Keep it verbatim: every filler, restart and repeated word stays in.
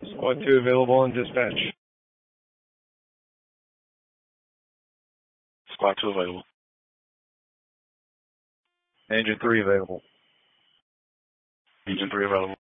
Squad two available on dispatch. Squad two available. Engine three available. Engine three available.